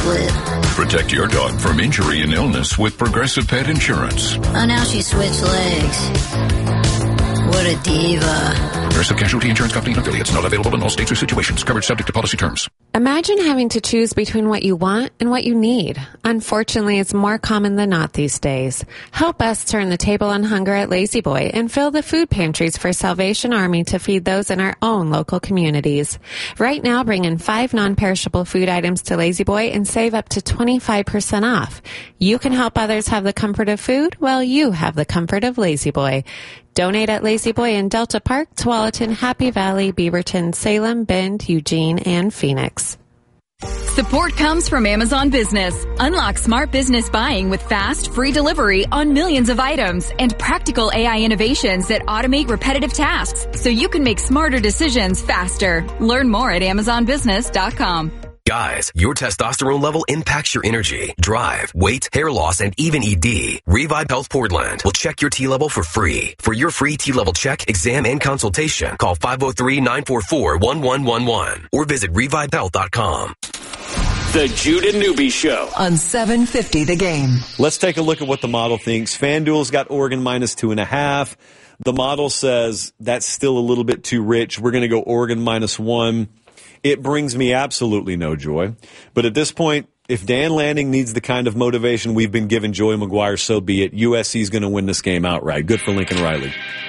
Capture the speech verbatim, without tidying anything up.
flip. Protect your dog from injury and illness with Progressive Pet Insurance. Oh, now she switched legs. What a diva. Progressive Casualty Insurance Company and affiliates. Not available in all states or situations. Coverage subject to policy terms. Imagine having to choose between what you want and what you need. Unfortunately, it's more common than not these days. Help us turn the table on hunger at Lazy Boy and fill the food pantries for Salvation Army to feed those in our own local communities. Right now, bring in five non-perishable food items to Lazy Boy and save up to twenty-five percent off. You can help others have the comfort of food while you have the comfort of Lazy Boy. Donate at Lazy Boy in Delta Park, Tualatin, Happy Valley, Beaverton, Salem, Bend, Eugene, and Phoenix. Support comes from Amazon Business. Unlock smart business buying with fast, free delivery on millions of items and practical A I innovations that automate repetitive tasks so you can make smarter decisions faster. Learn more at amazon business dot com. Guys, your testosterone level impacts your energy, drive, weight, hair loss, and even E D. Revive Health Portland will check your T level for free. For your free T level check, exam, and consultation, call five oh three, nine four four, one one one one or visit revive health dot com. The Jude and Newby Show on seven fifty The Game. Let's take a look at what the model thinks. FanDuel's got Oregon minus two and a half. The model says that's still a little bit too rich. We're going to go Oregon minus one. It brings me absolutely no joy. But at this point, if Dan Lanning needs the kind of motivation we've been giving Joey McGuire, so be it. U S C's going to win this game outright. Good for Lincoln Riley.